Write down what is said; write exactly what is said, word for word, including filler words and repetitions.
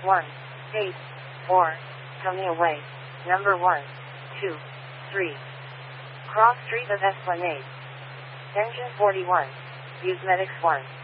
one, eight, four, coming away, number one, two, three. Cross Street of Esplanade. Engine forty-one. Use Medics one.